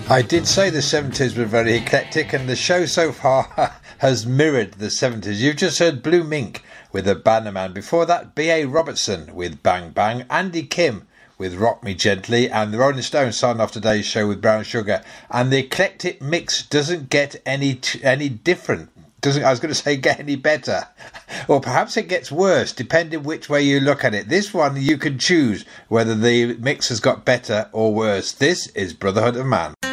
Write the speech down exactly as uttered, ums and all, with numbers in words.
I did say the seventies were very eclectic, and the show so far has mirrored the seventies. You've just heard Blue Mink with a Bannerman. Before that, B A Robertson with Bang Bang, Andy Kim with Rock Me Gently, and the Rolling Stones signed off today's show with Brown Sugar. And the eclectic mix doesn't get any any different. Doesn't I was going to say get any better, or perhaps it gets worse, depending which way you look at it. This one you can choose whether the mix has got better or worse. This is Brotherhood of Man.